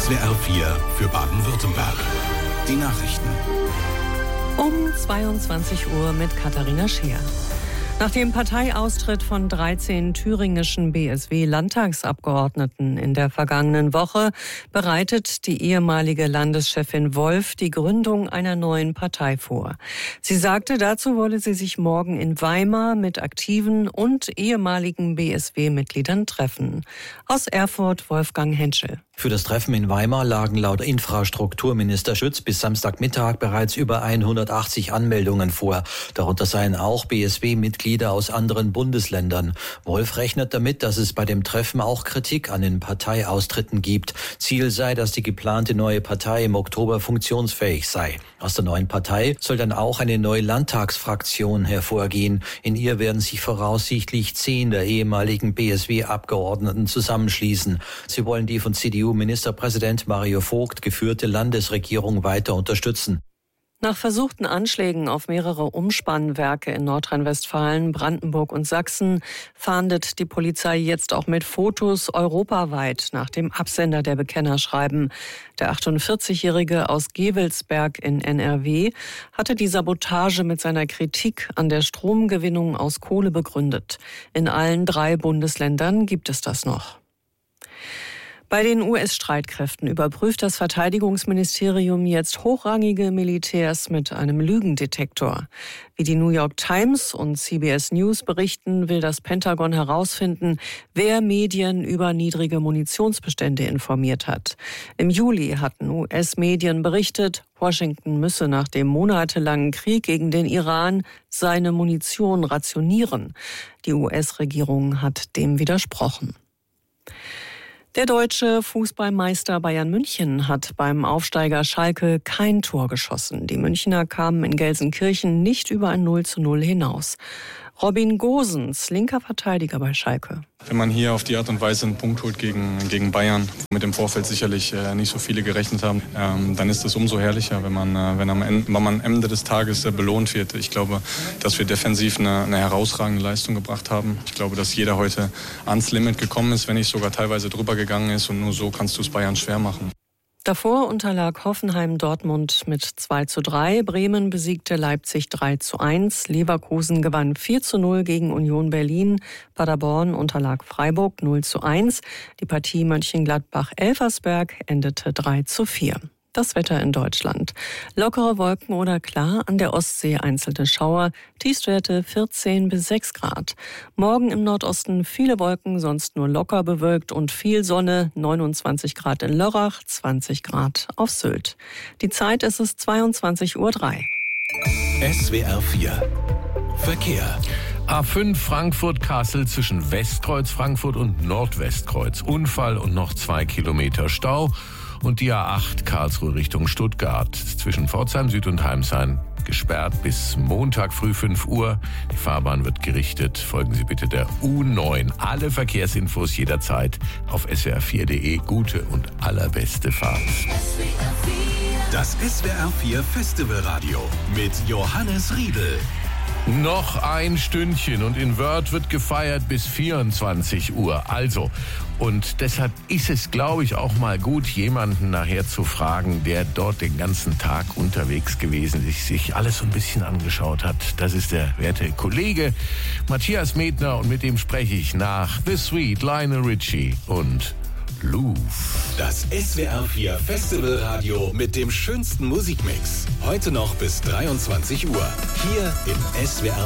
SWR 4 für Baden-Württemberg. Die Nachrichten. Um 22 Uhr mit Katharina Scheer. Nach dem Parteiaustritt von 13 thüringischen BSW-Landtagsabgeordneten in der vergangenen Woche bereitet die ehemalige Landeschefin Wolf die Gründung einer neuen Partei vor. Sie sagte, dazu wolle sie sich morgen in Weimar mit aktiven und ehemaligen BSW-Mitgliedern treffen. Aus Erfurt Wolfgang Henschel. Für das Treffen in Weimar lagen laut Infrastrukturminister Schütz bis Samstagmittag bereits über 180 Anmeldungen vor. Darunter seien auch BSW-Mitglieder aus anderen Bundesländern. Wolf rechnet damit, dass es bei dem Treffen auch Kritik an den Parteiaustritten gibt. Ziel sei, dass die geplante neue Partei im Oktober funktionsfähig sei. Aus der neuen Partei soll dann auch eine neue Landtagsfraktion hervorgehen. In ihr werden sich voraussichtlich 10 der ehemaligen BSW-Abgeordneten zusammenschließen. Sie wollen die von CDU-Ministerpräsident Mario Vogt geführte Landesregierung weiter unterstützen. Nach versuchten Anschlägen auf mehrere Umspannwerke in Nordrhein-Westfalen, Brandenburg und Sachsen fahndet die Polizei jetzt auch mit Fotos europaweit nach dem Absender der Bekennerschreiben. Der 48-Jährige aus Gevelsberg in NRW hatte die Sabotage mit seiner Kritik an der Stromgewinnung aus Kohle begründet. In allen 3 Bundesländern gibt es das noch. Bei den US-Streitkräften überprüft das Verteidigungsministerium jetzt hochrangige Militärs mit einem Lügendetektor. Wie die New York Times und CBS News berichten, will das Pentagon herausfinden, wer Medien über niedrige Munitionsbestände informiert hat. Im Juli hatten US-Medien berichtet, Washington müsse nach dem monatelangen Krieg gegen den Iran seine Munition rationieren. Die US-Regierung hat dem widersprochen. Der deutsche Fußballmeister Bayern München hat beim Aufsteiger Schalke kein Tor geschossen. Die Münchner kamen in Gelsenkirchen nicht über ein 0:0 hinaus. Robin Gosens, linker Verteidiger bei Schalke. Wenn man hier auf die Art und Weise einen Punkt holt gegen Bayern, mit dem Vorfeld sicherlich nicht so viele gerechnet haben, dann ist es umso herrlicher, wenn man am Ende des Tages belohnt wird. Ich glaube, dass wir defensiv eine herausragende Leistung gebracht haben. Ich glaube, dass jeder heute ans Limit gekommen ist, wenn nicht sogar teilweise drüber gegangen ist, und nur so kannst du es Bayern schwer machen. Davor unterlag Hoffenheim Dortmund mit 2:3, Bremen besiegte Leipzig 3:1, Leverkusen gewann 4:0 gegen Union Berlin, Paderborn unterlag Freiburg 0:1, die Partie Mönchengladbach-Elversberg endete 3:4. Das Wetter in Deutschland. Lockere Wolken oder klar, an der Ostsee einzelne Schauer, Tiefstwerte 14 bis 6 Grad. Morgen im Nordosten viele Wolken, sonst nur locker bewölkt und viel Sonne, 29 Grad in Lörrach, 20 Grad auf Sylt. Die Zeit ist es 22:03 Uhr. SWR 4 Verkehr. A5 Frankfurt-Kassel zwischen Westkreuz Frankfurt und Nordwestkreuz. Unfall und noch 2 Kilometer Stau. Und die A8 Karlsruhe Richtung Stuttgart zwischen Pforzheim Süd und Heimsheim gesperrt bis Montag früh 5 Uhr. Die Fahrbahn wird gerichtet. Folgen Sie bitte der U9. Alle Verkehrsinfos jederzeit auf swr4.de. Gute und allerbeste Fahrt. Das SWR 4 Festivalradio mit Johannes Riedel. Noch ein Stündchen und in Wörth wird gefeiert bis 24 Uhr. Also, und deshalb ist es, glaube ich, auch mal gut, jemanden nachher zu fragen, der dort den ganzen Tag unterwegs gewesen ist, sich alles so ein bisschen angeschaut hat. Das ist der werte Kollege Matthias Medner und mit dem spreche ich nach The Sweet, Lionel Richie und Louvre. Das SWR 4 Festivalradio mit dem schönsten Musikmix. Heute noch bis 23 Uhr. Hier im SWR